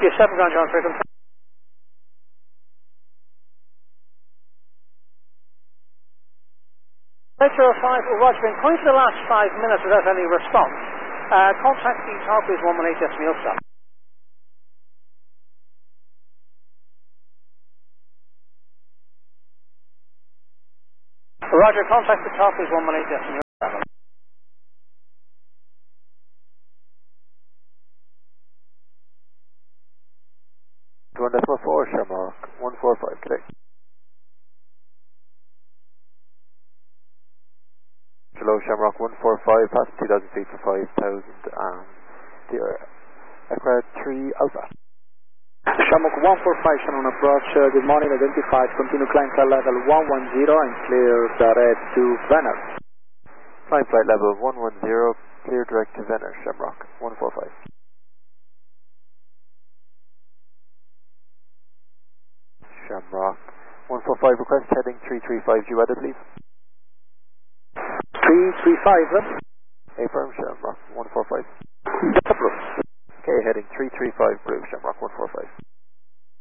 Whiskey 7 Grand John Freedom. Metro 5, Roger, been calling for the last 5 minutes without any response. Contact the tower, please, 118 decimal stop. Roger, contact the tower, please, 118 decimal stop. One decimal 4, Shamrock 145 today. Hello, Shamrock 145, passing 2,000 feet for 5,000 and the aircraft 3 Alpha. Shamrock 145, Shannon approach, good morning, identified, continue climb flight level 110 and clear direct to Venner. Climb flight level 110, clear direct to Venner, Shamrock 145. Shamrock 145, request heading 335, due weather please. 335 then? Affirm, Shamrock 145. Approved. Okay, heading 335, blue, Shamrock 145.